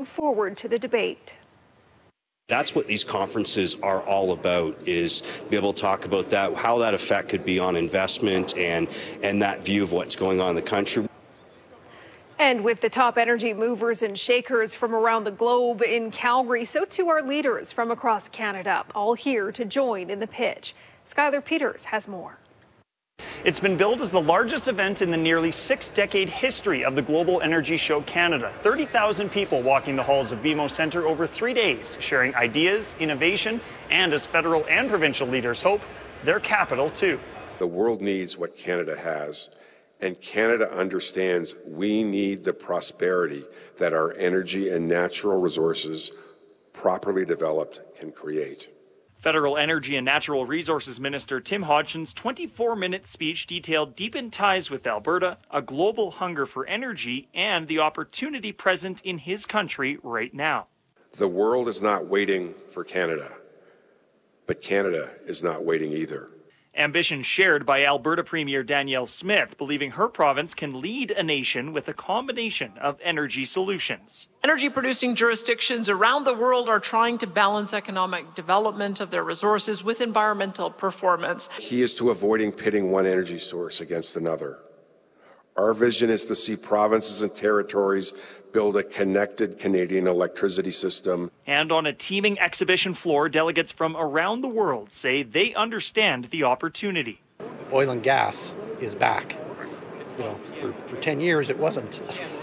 forward to the debate. That's what these conferences are all about, is be able to talk about that, how that effect could be on investment and that view of what's going on in the country. And with the top energy movers and shakers from around the globe in Calgary, so too are leaders from across Canada, all here to join in the pitch. Skylar Peters has more. It's been billed as the largest event in the nearly 6-decade history of the Global Energy Show Canada. 30,000 people walking the halls of BMO Centre over 3 days, sharing ideas, innovation, and as federal and provincial leaders hope, their capital too. The world needs what Canada has, and Canada understands we need the prosperity that our energy and natural resources, properly developed, can create. Federal Energy and Natural Resources Minister Tim Hodgson's 24-minute speech detailed deepened ties with Alberta, a global hunger for energy, and the opportunity present in his country right now. The world is not waiting for Canada, but Canada is not waiting either. Ambition shared by Alberta Premier Danielle Smith, believing her province can lead a nation with a combination of energy solutions. Energy-producing jurisdictions around the world are trying to balance economic development of their resources with environmental performance. Key is to avoiding pitting one energy source against another. Our vision is to see provinces and territories build a connected Canadian electricity system. And on a teeming exhibition floor, delegates from around the world say they understand the opportunity. Oil and gas is back. You know, for 10 years it wasn't.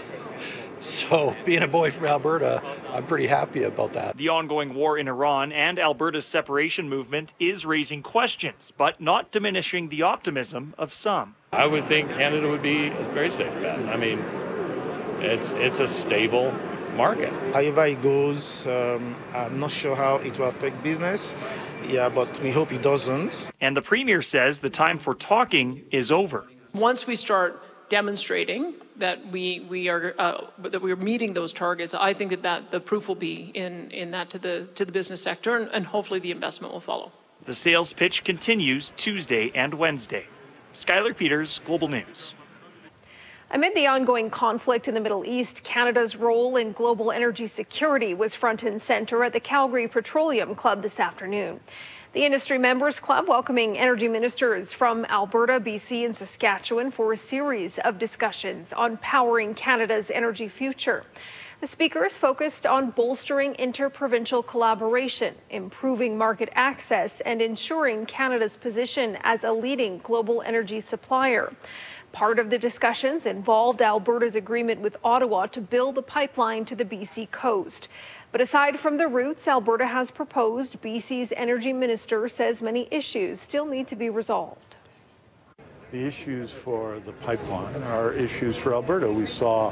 So being a boy from Alberta, I'm pretty happy about that. The ongoing war in Iran and Alberta's separation movement is raising questions, but not diminishing the optimism of some. I would think Canada would be a very safe bet. I mean, it's a stable market. However it goes, I'm not sure how it will affect business. Yeah, but we hope it doesn't. And the Premier says the time for talking is over. Once we start demonstrating that we are meeting those targets, I think that the proof will be in that to the business sector, and hopefully the investment will follow. The sales pitch continues Tuesday and Wednesday. Skylar Peters, Global News. Amid the ongoing conflict in the Middle East, Canada's role in global energy security was front and center at the Calgary Petroleum Club this afternoon. The industry members club welcoming energy ministers from Alberta, BC, and Saskatchewan for a series of discussions on powering Canada's energy future. The speakers focused on bolstering interprovincial collaboration, improving market access, and ensuring Canada's position as a leading global energy supplier. Part of the discussions involved Alberta's agreement with Ottawa to build a pipeline to the BC coast. But aside from the routes Alberta has proposed, BC's energy minister says many issues still need to be resolved. The issues for the pipeline are issues for Alberta. We saw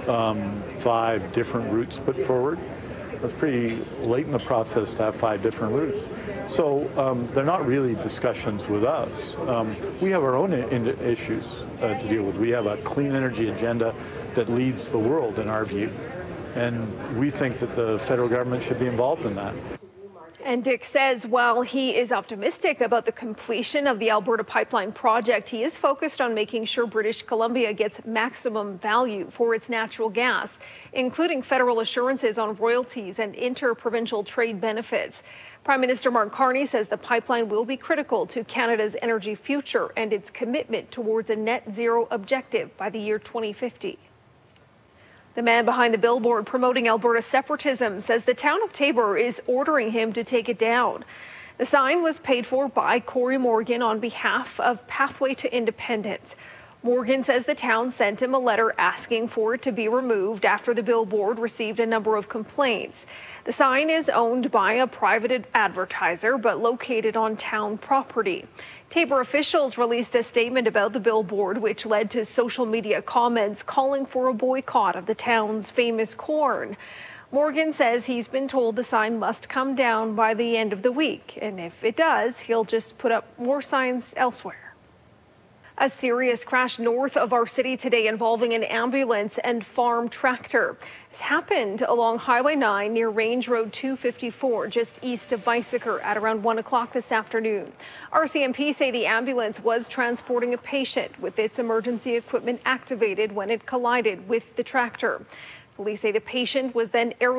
5 different routes put forward. It was pretty late in the process to have 5 different routes. So they're not really discussions with us. We have our own issues to deal with. We have a clean energy agenda that leads the world in our view. And we think that the federal government should be involved in that. And Dick says while he is optimistic about the completion of the Alberta pipeline project, he is focused on making sure British Columbia gets maximum value for its natural gas, including federal assurances on royalties and interprovincial trade benefits. Prime Minister Mark Carney says the pipeline will be critical to Canada's energy future and its commitment towards a net zero objective by the year 2050. The man behind the billboard promoting Alberta separatism says the town of Taber is ordering him to take it down. The sign was paid for by Corey Morgan on behalf of Pathway to Independence. Morgan says the town sent him a letter asking for it to be removed after the billboard received a number of complaints. The sign is owned by a private advertiser but located on town property. Taber officials released a statement about the billboard, which led to social media comments calling for a boycott of the town's famous corn. Morgan says he's been told the sign must come down by the end of the week, and if it does, he'll just put up more signs elsewhere. A serious crash north of our city today involving an ambulance and farm tractor. This happened along Highway 9 near Range Road 254, just east of Bicycle at around 1 o'clock this afternoon. RCMP say the ambulance was transporting a patient with its emergency equipment activated when it collided with the tractor. Police say the patient was then